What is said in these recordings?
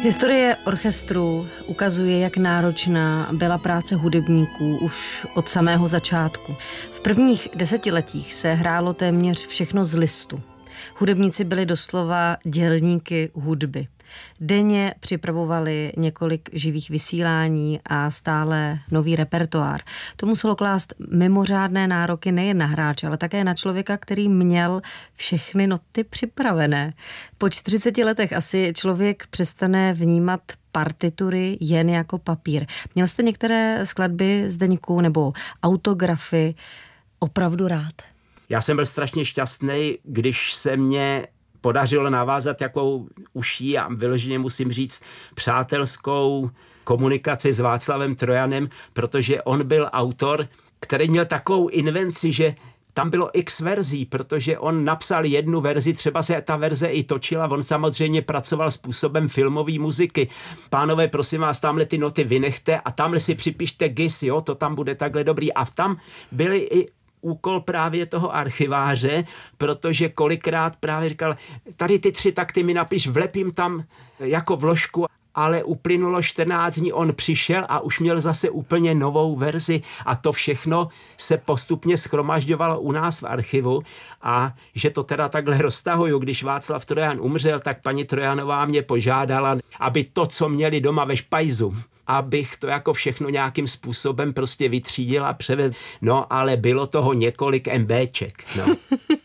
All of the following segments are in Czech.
Historie orchestru ukazuje, jak náročná byla práce hudebníků už od samého začátku. V prvních desetiletích se hrálo téměř všechno z listu. Hudebníci byli doslova dělníky hudby. Denně připravovali několik živých vysílání a stále nový repertoár. To muselo klást mimořádné nároky nejen na hráče, ale také na člověka, který měl všechny noty připravené. Po 40 letech asi člověk přestane vnímat partitury jen jako papír. Měl jste některé skladby Zdeňku nebo autografy opravdu rád? Já jsem byl strašně šťastný, když se mě podařilo navázat takovou uší a vyloženě musím říct přátelskou komunikaci s Václavem Trojanem, protože on byl autor, který měl takovou invenci, že tam bylo x verzí, protože on napsal jednu verzi, třeba se ta verze i točila, on samozřejmě pracoval způsobem filmové muziky. Pánové, prosím vás, tamhle ty noty vynechte a tamhle si připište gis, jo, to tam bude takhle dobrý. A tam byly i úkol právě toho archiváře, protože kolikrát právě říkal, tady ty 3 takty mi napiš, vlepím tam jako vložku, ale uplynulo 14 dní, on přišel a už měl zase úplně novou verzi a to všechno se postupně shromažďovalo u nás v archivu a že to teda takhle roztahuju, když Václav Trojan umřel, tak paní Trojanová mě požádala, aby to, co měli doma ve špajzu, abych to jako všechno nějakým způsobem prostě vytřídil a převez. No, ale bylo toho několik MBček, no.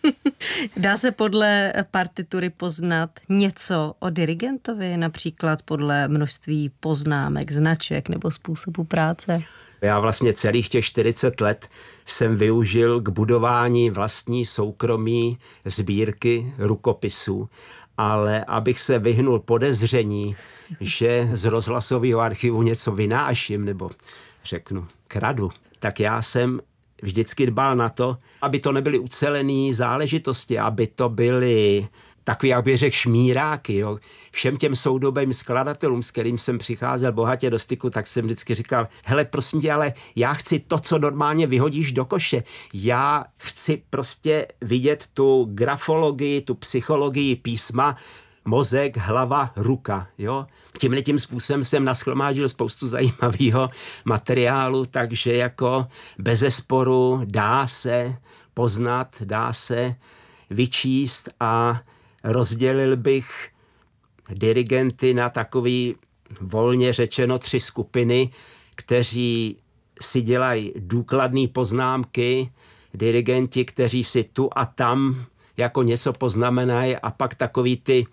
Dá se podle partitury poznat něco o dirigentovi, například podle množství poznámek, značek nebo způsobu práce? Já vlastně celých těch 40 let jsem využil k budování vlastní soukromí sbírky rukopisů, ale abych se vyhnul podezření, že z rozhlasového archivu něco vynáším nebo řeknu kradu, tak já jsem vždycky dbal na to, aby to nebyly ucelené záležitosti, aby to byly takový, jak bych řekl, šmíráky. Jo. Všem těm soudobým skladatelům, s kterým jsem přicházel bohatě do styku, tak jsem vždycky říkal, hele, prosím tě, ale já chci to, co normálně vyhodíš do koše. Já chci prostě vidět tu grafologii, tu psychologii písma, mozek, hlava, ruka, jo. Tímhletím způsobem jsem nashromáždil spoustu zajímavého materiálu, takže jako bezesporu dá se poznat, dá se vyčíst a rozdělil bych dirigenty na takový volně řečeno 3 skupiny, kteří si dělají důkladné poznámky, dirigenti, kteří si tu a tam jako něco poznamenají a pak takový ty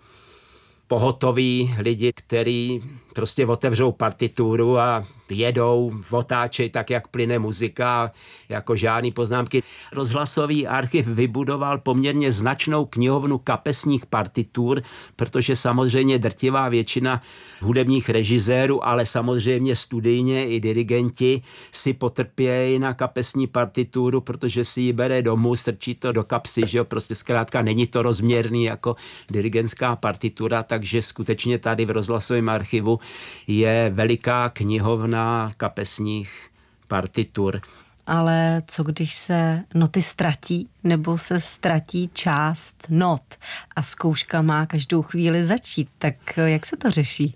pohotoví lidi, kteří prostě otevřou partituru a jedou, otáčejí tak, jak plyne muzika, jako žádný poznámky. Rozhlasový archiv vybudoval poměrně značnou knihovnu kapesních partitur, protože samozřejmě drtivá většina hudebních režisérů, ale samozřejmě studijně i dirigenti si potrpějí na kapesní partituru, protože si ji bere domů, strčí to do kapsy, že jo, prostě zkrátka není to rozměrný jako dirigentská partitura, takže skutečně tady v rozhlasovém archivu je veliká knihovna kapesních partitur. Ale co když se noty ztratí, nebo se ztratí část not a zkouška má každou chvíli začít, tak jak se to řeší?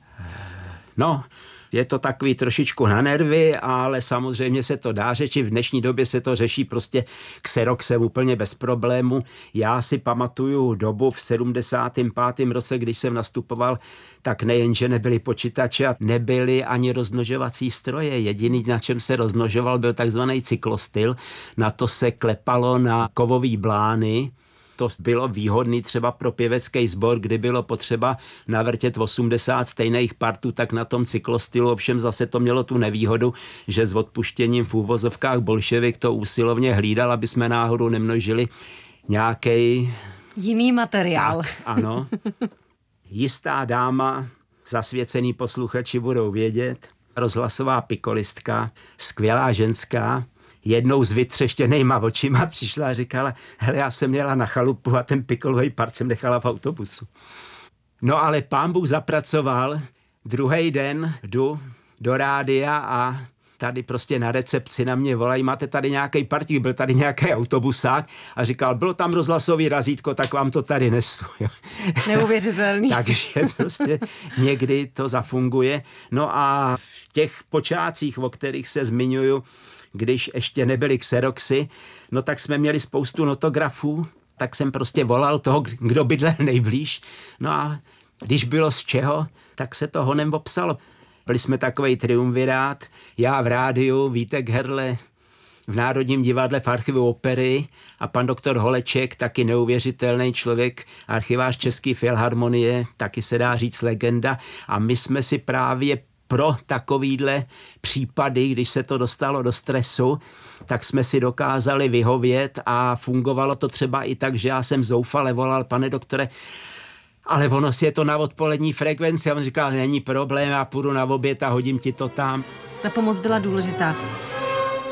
No, je to takový trošičku na nervy, ale samozřejmě se to dá řešit. V dnešní době se to řeší prostě xeroxem úplně bez problému. Já si pamatuju dobu v 75. roce, když jsem nastupoval, tak nejenže nebyly počítače a nebyly ani rozmnožovací stroje. Jediný, na čem se rozmnožoval, byl takzvaný cyklostyl. Na to se klepalo na kovový blány. To bylo výhodný třeba pro pěvecký sbor, kdy bylo potřeba navrtět 80 stejných partů, tak na tom cyklostylu ovšem zase to mělo tu nevýhodu, že s odpuštěním v úvozovkách bolševik to úsilovně hlídal, aby jsme náhodou nemnožili nějaký jiný materiál. Tak, ano. Jistá dáma, zasvěcený posluchači budou vědět, rozhlasová pikolistka, skvělá ženská, jednou s vytřeštěnejma očima přišla a říkala, hele, já jsem jela na chalupu a ten pikolový part jsem nechala v autobusu. No ale pán Bůh zapracoval, druhý den jdu do rádia a tady prostě na recepci na mě volají, máte tady nějaký partík, byl tady nějaký autobusák a říkal, bylo tam rozhlasový razítko, tak vám to tady nesu. Neuvěřitelný. Takže prostě někdy to zafunguje. No a v těch počátcích, o kterých se zmiňuju, když ještě nebyly xeroxy, no tak jsme měli spoustu notografů, tak jsem prostě volal toho, kdo bydlel nejblíž. No a když bylo z čeho, tak se to honem obsalo. Byli jsme takovej triumvirát, já v rádiu, Vítek Herle v Národním divadle v archivu opery a pan doktor Holeček, taky neuvěřitelný člověk, archivář České filharmonie, taky se dá říct legenda. A my jsme si právě pro takovýhle případy, když se to dostalo do stresu, tak jsme si dokázali vyhovět a fungovalo to třeba i tak, že já jsem zoufale volal, pane doktore, ale ono si je to na odpolední frekvenci. A on říkal, není problém, já půjdu na oběd a hodím ti to tam. Ta pomoc byla důležitá.